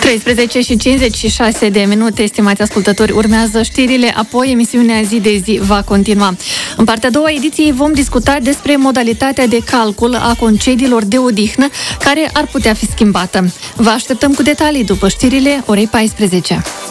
13 și 56 de minute, estimați ascultători, urmează știrile, apoi emisiunea Zi de Zi va continua. În partea a doua ediției vom discuta despre modalitatea de calcul a concediilor de odihnă care ar putea fi schimbată. Vă așteptăm cu detalii după știrile orei 14.